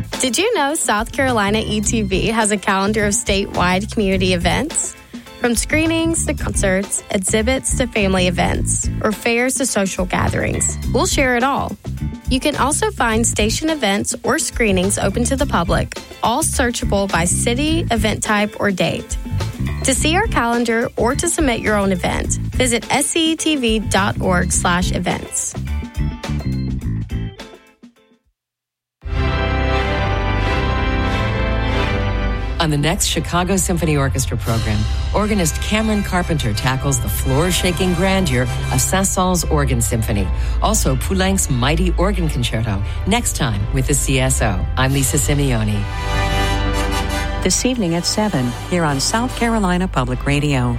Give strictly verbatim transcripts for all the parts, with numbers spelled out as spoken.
Did you know South Carolina E T V has a calendar of statewide community events? From screenings to concerts, exhibits to family events, or fairs to social gatherings, we'll share it all. You can also find station events or screenings open to the public, all searchable by city, event type, or date. To see our calendar or to submit your own event, visit scetv.org slash events. On the next Chicago Symphony Orchestra program, organist Cameron Carpenter tackles the floor-shaking grandeur of Saint-Saëns Organ Symphony. Also, Poulenc's Mighty Organ Concerto, next time with the C S O. I'm Lisa Simeone. This evening at seven, here on South Carolina Public Radio.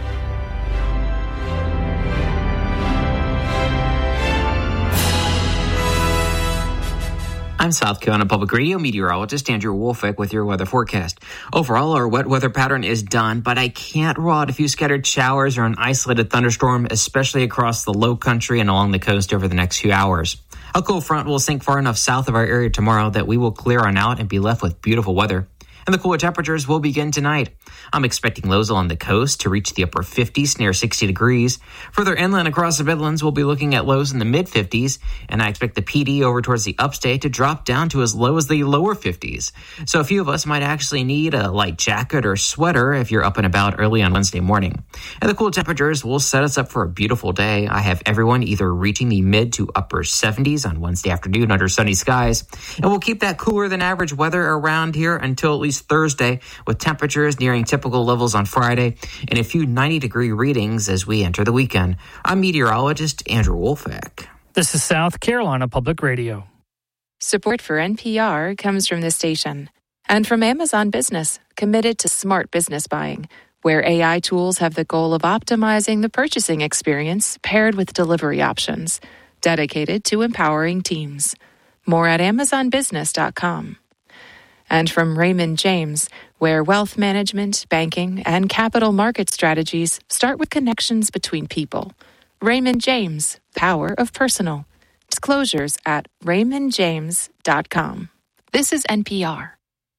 I'm South Carolina Public Radio meteorologist Andrew Wolfick with your weather forecast. Overall, our wet weather pattern is done, but I can't rule out a few scattered showers or an isolated thunderstorm, especially across the low country and along the coast over the next few hours. A cool front will sink far enough south of our area tomorrow that we will clear on out and be left with beautiful weather. And the cooler temperatures will begin tonight. I'm expecting lows along the coast to reach the upper fifties, near sixty degrees. Further inland across the Midlands, we'll be looking at lows in the mid-fifties, and I expect the P D over towards the upstate to drop down to as low as the lower fifties. So a few of us might actually need a light jacket or sweater if you're up and about early on Wednesday morning. And the cool temperatures will set us up for a beautiful day. I have everyone either reaching the mid to upper seventies on Wednesday afternoon under sunny skies, and we'll keep that cooler than average weather around here until at least Thursday, with temperatures nearing typical levels on Friday and a few ninety degree readings as we enter the weekend. I'm meteorologist Andrew Wolfick. This is South Carolina Public Radio. Support for N P R comes from the station and from Amazon Business, committed to smart business buying, where A I tools have the goal of optimizing the purchasing experience paired with delivery options, dedicated to empowering teams. More at amazon business dot com. And from Raymond James, where wealth management, banking, and capital market strategies start with connections between people. Raymond James, Power of Personal. Disclosures at raymond james dot com. This is N P R.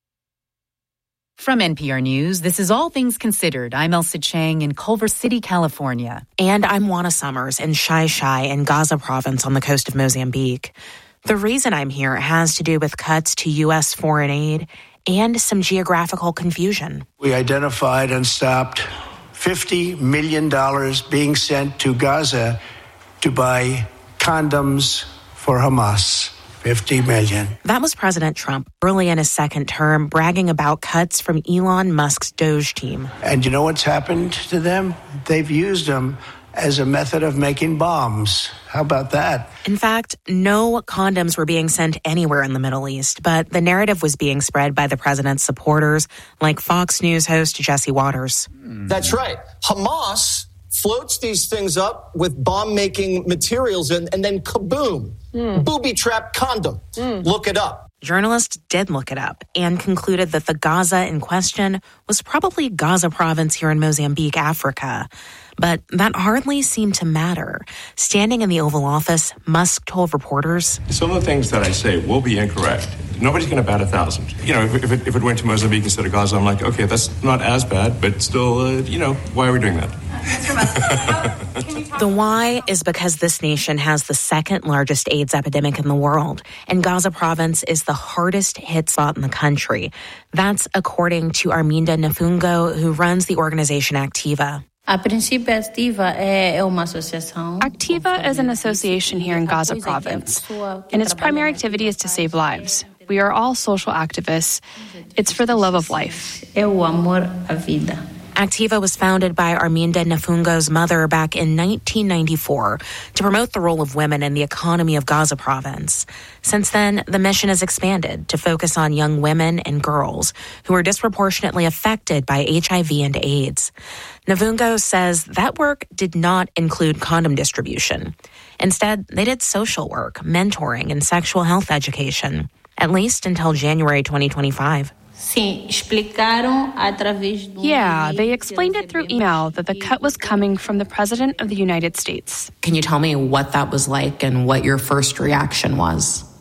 From N P R News, this is All Things Considered. I'm Elsa Chang in Culver City, California. And I'm Juana Summers in Shai Shai in Gaza province on the coast of Mozambique. The reason I'm here has to do with cuts to U S foreign aid and some geographical confusion. We identified and stopped fifty million dollars being sent to Gaza to buy condoms for Hamas. fifty million dollars. That was President Trump early in his second term, bragging about cuts from Elon Musk's Doge team. And you know what's happened to them? They've used them as a method of making bombs. How about that? In fact, no condoms were being sent anywhere in the Middle East, but the narrative was being spread by the president's supporters, like Fox News host Jesse Waters. That's right. Hamas floats these things up with bomb-making materials, and, and then kaboom, mm. booby-trapped condom. Mm. Look it up. Journalists did look it up and concluded that the Gaza in question was probably Gaza province here in Mozambique, Africa. But that hardly seemed to matter. Standing in the Oval Office, Musk told reporters, some of the things that I say will be incorrect. Nobody's going to bat a thousand. You know, if, if, it, if it went to Mozambique instead of Gaza, I'm like, okay, that's not as bad, but still, uh, you know, why are we doing that? The why is because this nation has the second largest AIDS epidemic in the world, and Gaza province is the hardest hit spot in the country. That's according to Arminda Nafungo, who runs the organization Activa. Activa is an association here in Gaza province, and its primary activity is to save lives. We are all social activists. It's for the love of life. Activa was founded by Arminda Nafungo's mother back in nineteen ninety-four to promote the role of women in the economy of Gaza province. Since then, the mission has expanded to focus on young women and girls who are disproportionately affected by H I V and AIDS. Nafungo says that work did not include condom distribution. Instead, they did social work, mentoring, and sexual health education, at least until January twenty twenty-five. Yeah, they explained it through email that the cut was coming from the President of the United States. Can you tell me what that was like and what your first reaction was?